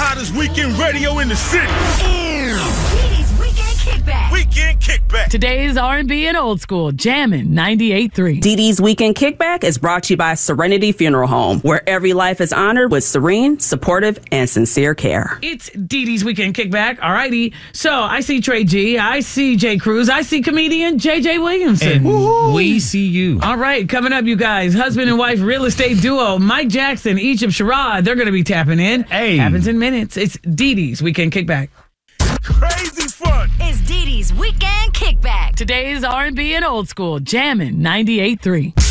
hottest weekend radio in the city. Dee Weekend Kickback. Weekend Kickback. Today's R&B and old school, jammin' 98.3. Dee Dee's Weekend Kickback is brought to you by Serenity Funeral Home, where every life is honored with serene, supportive, and sincere care. It's Dee Dee's Weekend Kickback. Alrighty. So I see Trey G. I see Jay Cruz. I see comedian JJ Williamson. And we see you. All right, coming up, you guys. Husband and wife real estate duo Mike Jackson, Egypt Sherrod. They're going to be tapping in. Hey. Happens in minutes. It's Dee Dee's Weekend Kickback. Crazy fun. It's Dee Weekend Kickback. Today's R&B and old school, jammin' 98.3.